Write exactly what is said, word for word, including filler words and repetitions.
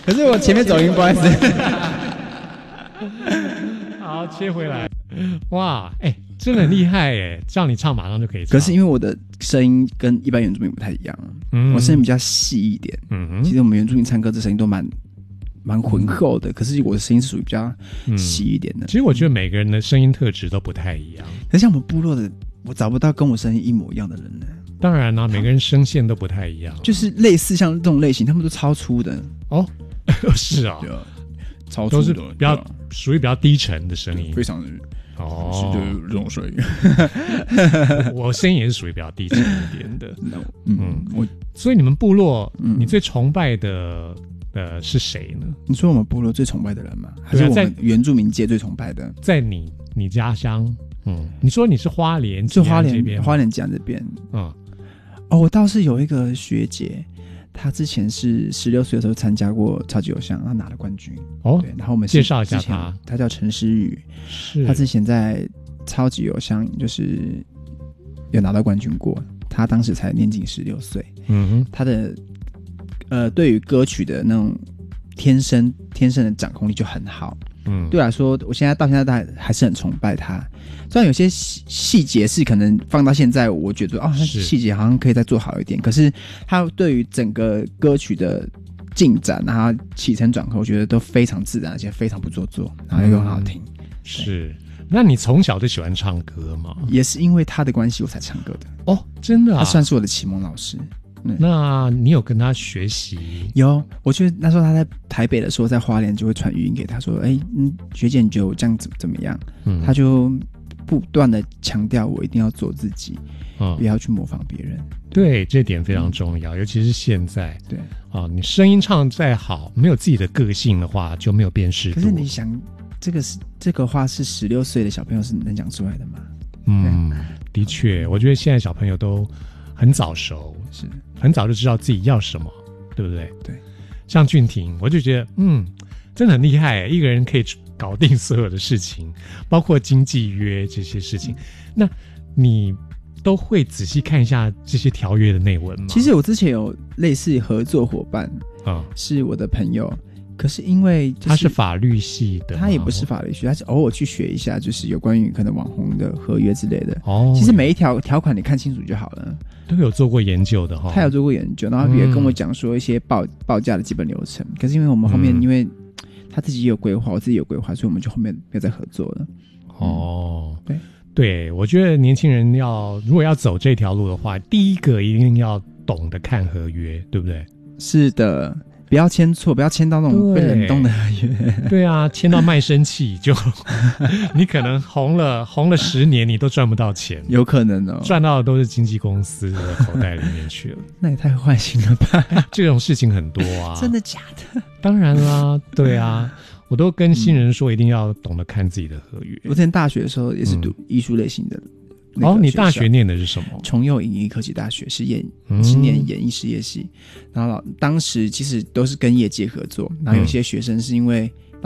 可是我前面走音，不好意思。 好，切回来。哇，哎、欸，真的很厉害哎！叫你唱马上就可以唱。 可是因为我的声音跟一般原住民不太一样，嗯、我声音比较细一点。嗯哼，其实我们原住民唱歌这声音都蛮蛮浑厚的，可是我的声音是属于比较细一点的、嗯。 其实我觉得每个人的声音特质都不太一样。 可是像我们部落的，我找不到跟我声音一模一样的人呢。 当然啦、啊，每个人声线都不太一样， 就是类似像这种类型，他们都超粗的哦。 是啊， 对啊，超粗的， 都是比较属于比较低沉的声音， 非常的。 哦， 是就是这种声音。 我声音也是属于比较低沉一点的。 嗯，嗯我所以你们部落，嗯、你最崇拜的呃是谁呢？ 你说我们部落最崇拜的人吗？还是我们原住民界最崇拜的？ 在你你家乡，嗯，你说你是花莲， 就花莲花莲江这边，嗯，哦，我倒是有一个学姐。他之前是十六岁的时候参加过超级偶像，他拿了冠军。哦，对，然后我们介绍一下他， 他叫陈诗雨， 是他之前在超级偶像就是有拿到冠军过，他当时才年仅十六岁。嗯哼，他的呃对于歌曲的那种天生天生的掌控力就很好。嗯，对我来说，我现在到现在都还还是很崇拜他。虽然有些细细节是可能放到现在，我觉得哦，那细节好像可以再做好一点。可是他对于整个歌曲的进展，然后起承转合，我觉得都非常自然，而且非常不做作，然后又很好听。嗯、 是，那你从小就喜欢唱歌吗？ 也是因为他的关系我才唱歌的。 哦，真的啊， 他算是我的启蒙老师。 那你有跟他学习？ 有，我觉得那时候他在台北的时候，在花莲就会传语音给他说：“哎、欸，嗯，学姐，你觉得我这样子怎么样？”嗯，他就不断的强调我一定要做自己，嗯，不要去模仿别人。 对，这点非常重要，嗯、尤其是现在。 对啊，你声音唱再好，没有自己的个性的话，就没有辨识度。 可是你想，这个是这个话是十六岁的小朋友是能讲出来的吗？ 嗯，的确，我觉得现在小朋友都很早熟， 是很早就知道自己要什么，对不对？ 对， 像俊廷，我就觉得，嗯，真的很厉害，一个人可以搞定所有的事情，包括经纪约这些事情。嗯、那你都会仔细看一下这些条约的内文吗？ 其实我之前有类似合作伙伴，啊、嗯，是我的朋友。可是因为、就是、 他是法律系的， 他也不是法律系，他是偶尔去学一下，就是有关于可能网红的合约之类的。哦，其实每一条条款你看清楚就好了。 都有做过研究的哈、哦， 他有做过研究，然后也跟我讲说一些报、嗯、报价的基本流程。可是因为我们后面、嗯、因为他自己也有规划，我自己有规划，所以我们就后面没有再合作了。 哦， 对对，我觉得年轻人要如果要走这条路的话，第一个一定要懂得看合约，对不对？ 是的。不要签错，不要签到那种被冷冻的合约。 对啊，签到卖身契就你可能红了红了十年，你都赚不到钱， 有可能哦， 赚到的都是经纪公司的口袋里面去了。 那也太坏心了吧！ 这种事情很多啊， 真的假的？ 当然啦，对啊，我都跟新人说一定要懂得看自己的合约。 我之前大学的时候也是读艺术类型的。 那個、哦，你大学念的是什么？ 崇右影艺科技大学是演，是念演艺事业系。然后当时其实都是跟业界合作，然后有些学生是因为